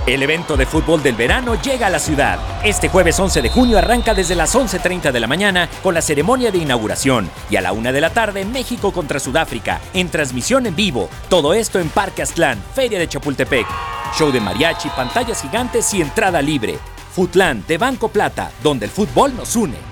El evento de fútbol del verano llega a la ciudad. Este jueves 11 de junio arranca desde las 11:30 de la mañana con la ceremonia de inauguración y a la 1 de la tarde México contra Sudáfrica en transmisión en vivo. Todo esto en Parque Aztlán, Feria de Chapultepec. Show de mariachi, pantallas gigantes y entrada libre. Footlán de Banco Plata, donde el fútbol nos une.